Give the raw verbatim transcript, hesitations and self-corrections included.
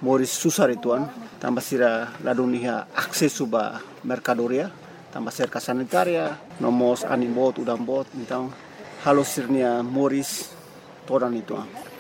Moris susar ituan, tambah sira ladunia akses suba mercadoria, tambah serka sanitaria, nomos animbot udambot, então halos sirnia Moris toran ituan.